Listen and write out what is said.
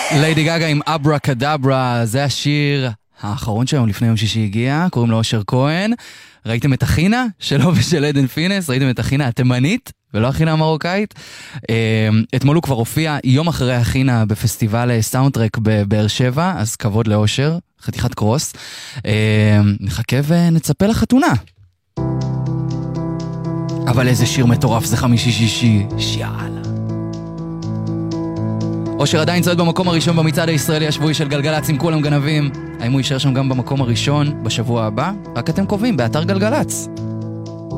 ליידי גגה עם אברה קדברה, זה השיר האחרון שהיום לפני יום שישי הגיע, קוראים לו אושר כהן. ראיתם את החינה שלו ושל עדן פינס? ראיתם את החינה התימנית ולא החינה המרוקאית? אתמול הוא כבר הופיע יום אחרי החינה בפסטיבל סאונדטרק בבאר שבע, אז כבוד לאושר, חתיכת קרוס. נחכה ונצפה לחתונה. אבל איזה שיר מטורף, זה חמישי שישי, שיאללה. אושר עדיין צועד במקום הראשון במצעד הישראלי השבועי של גלגלץ עם כולם גנבים. האם הוא יישאר שם גם במקום הראשון בשבוע הבא? רק אתם קובעים באתר גלגלץ.